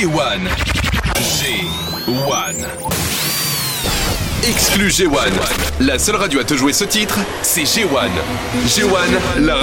G1. G1. Exclu G1. La seule radio à te jouer ce titre, c'est G1. G1, la